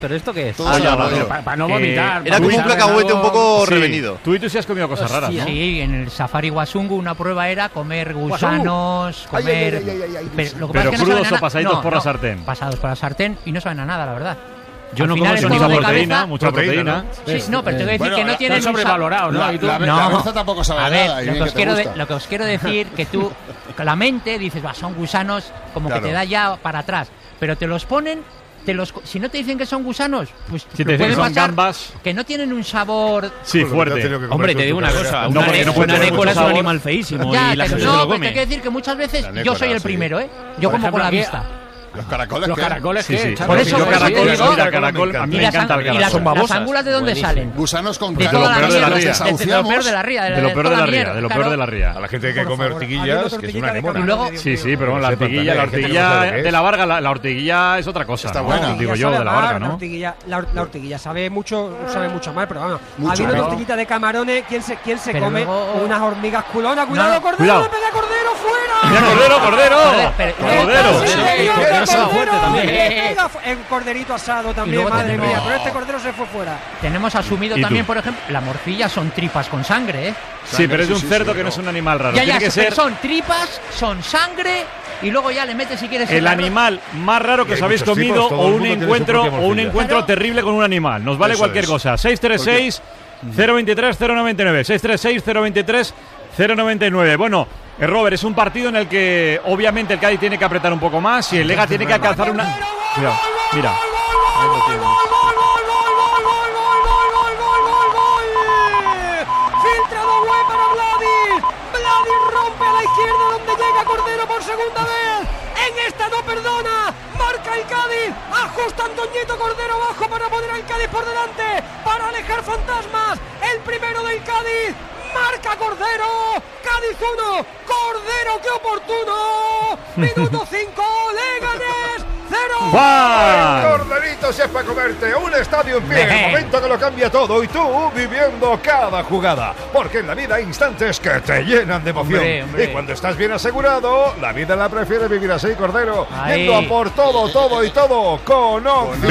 ¿Pero esto qué es? Para no vomitar. Era como un cacahuete un poco revenido. Tú sí has comido cosas raras, ¿no? Sí, en el Safari Wasungu una prueba era comer gusanos, comer... Pero crudos o pasaditos por la sartén. Pasados por la sartén y no saben a nada, la verdad. Yo no como mucha proteína. Sí, no, pero te voy a decir que no tienen sobrevalorado, ¿no? La cabeza tampoco sabe nada. Lo que os quiero decir que tú, la mente, dices, son gusanos, como que te da ya para atrás, pero te los ponen... si no te dicen que son gusanos, pues si te dicen que son gambas, que no tienen un sabor fuerte. Hombre, te digo una cosa, una nécora es un animal feísimo y la gente se lo come. Te quiero decir que muchas veces yo soy el primero, yo como con la vista. Los caracoles. Los caracoles, sí. Por eso yo caracol, a mí me encanta el caracol. ¿Y las ángulas de dónde salen? Gusanos con de toda la ría. De lo peor de la ría. De lo peor de la ría. A la gente hay que comer ortiguillas, que es una anemona. Sí, pero bueno, la ortiguilla de la Varga, la ortiguilla es otra cosa. Está buena. Digo yo, de la Varga, ¿no? La ortiguilla sabe mucho mal, pero vamos. Habiendo tortillita de camarones, ¿quién se come unas hormigas culonas? ¡Cuidado, Cordero! ¡Le pega Cordero fuera! ¡Cordero! El corderito asado también, madre mía, pero este cordero se fue fuera. Tenemos asumido también, por ejemplo, la morcilla son tripas con sangre, ¿eh? Sí, pero es de un cerdo que no es un animal raro. Tiene que ser. Son tripas, son sangre y luego ya le metes si quieres. El animal más raro que os habéis comido o un encuentro terrible con un animal. Nos vale cualquier cosa. 636 023 099. 636 023 099. Bueno, Robert, es un partido en el que obviamente el Cádiz tiene que apretar un poco más y el Lega tiene que alcanzar una... Mira. Filtrado Güey para Vladi. Vladi rompe a la izquierda donde llega Cordero por segunda vez. En esta no perdona. Marca el Cádiz. Ajusta Antoñito Cordero abajo para poner al Cádiz por delante. Para alejar fantasmas. El primero del Cádiz. Marca Cordero, Cádiz 1, Cordero, qué oportuno. Minuto 5, Leganés 0. El corderito se es para comerte. Un estadio en pie, el momento que lo cambia todo y tú viviendo cada jugada. Porque en la vida hay instantes que te llenan de emoción. Hombre. Y cuando estás bien asegurado, la vida la prefiere vivir así, Cordero. Yendo a por todo y todo con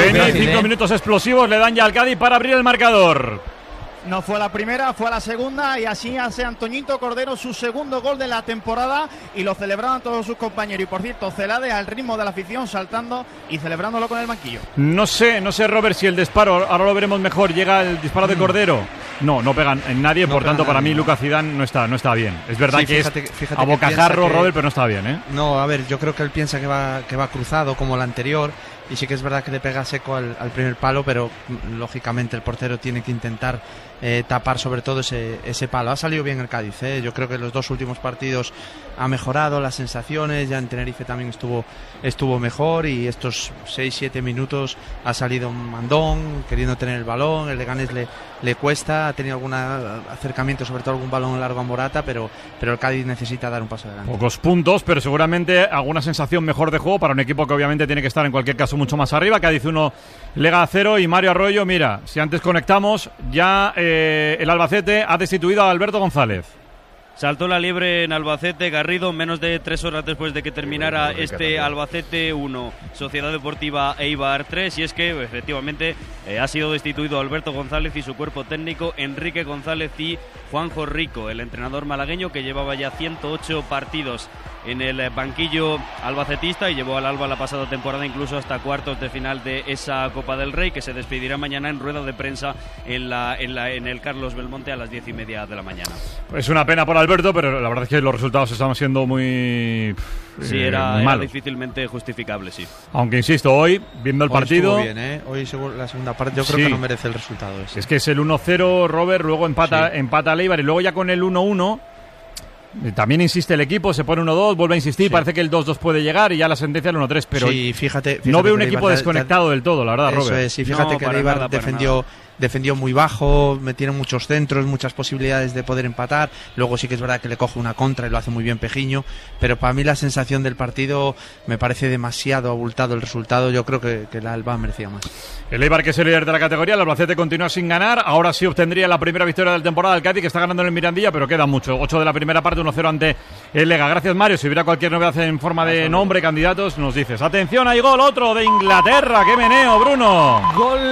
25 minutos explosivos le dan ya al Cádiz para abrir el marcador. No fue la primera, fue la segunda y así hace Antoñito Cordero su segundo gol de la temporada y lo celebraban todos sus compañeros. Y por cierto, Celade al ritmo de la afición saltando y celebrándolo con el banquillo. No sé Robert, si el disparo, ahora lo veremos mejor, llega el disparo de Cordero. No pegan en nadie, por tanto para mí Lucas Zidane no está bien. Es verdad que fíjate a bocajarro, Robert, pero no está bien, ¿eh? No, a ver, yo creo que él piensa que va cruzado como el anterior. Y sí que es verdad que le pega seco al primer palo, pero lógicamente el portero tiene que intentar tapar sobre todo ese palo. Ha salido bien el Cádiz, yo creo que los dos últimos partidos ha mejorado las sensaciones, ya en Tenerife también estuvo mejor y estos 6-7 minutos ha salido mandón, queriendo tener el balón, el Leganés le cuesta, ha tenido algún acercamiento, sobre todo algún balón largo a Morata, pero el Cádiz necesita dar un paso adelante. Pocos puntos, pero seguramente alguna sensación mejor de juego para un equipo que obviamente tiene que estar en cualquier caso mucho más arriba. Cádiz 1, Lega 0 y Mario Arroyo, mira, si antes conectamos, ya el Albacete ha destituido a Alberto González. Saltó la liebre en Albacete, Garrido, menos de 3 horas después de que terminara este Albacete 1, Sociedad Deportiva Eibar 3, y es que efectivamente ha sido destituido Alberto González y su cuerpo técnico, Enrique González y Juanjo Rico, el entrenador malagueño que llevaba ya 108 partidos en el banquillo albacetista y llevó al Alba la pasada temporada incluso hasta cuartos de final de esa Copa del Rey, que se despedirá mañana en rueda de prensa en el Carlos Belmonte a las 10:30 de la mañana. Es una pena por Alberto, pero la verdad es que los resultados estaban siendo muy sí, era difícilmente justificable, sí. Aunque insisto, hoy, viendo el partido... Estuvo bien, Hoy la segunda parte yo creo que no merece el resultado ese. Es que es el 1-0, Robert, luego empata Eibar y luego ya con el 1-1... También insiste el equipo, se pone 1-2, vuelve a insistir, parece que el 2-2 puede llegar y ya la sentencia es el 1-3, pero sí, fíjate no veo un equipo desconectado del todo, la verdad, eso Robert. Es, sí, fíjate que Eibar defendió defendió muy bajo, metieron muchos centros, muchas posibilidades de poder empatar. Luego sí que es verdad que le coge una contra y lo hace muy bien Pejiño, pero para mí la sensación del partido me parece demasiado abultado el resultado. Yo creo que el Alba merecía más. El Eibar, que es el líder de la categoría, el Albacete continúa sin ganar. Ahora sí obtendría la primera victoria de la temporada el Cádiz, que está ganando en el Mirandilla, pero queda mucho. 8 de la primera parte, 1-0 ante el Lega. Gracias, Mario. Si hubiera cualquier novedad en forma de nombre, candidatos, nos dices. Atención, hay gol, otro de Inglaterra. ¡Qué meneo, Bruno! Gol